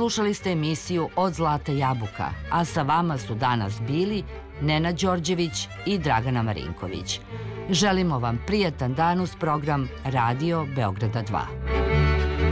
Slušali ste emisiju Od Zlata jabuka, a sa vama su danas bili Nenad Đorđević i Dragana Marinković. Želimo vam prijatan dan uz program Radio Beograda 2.